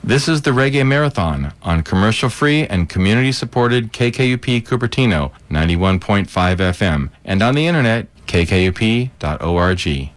This is the Reggae Marathon on commercial-free and community-supported KKUP Cupertino 91.5 FM and on the internet kkup.org.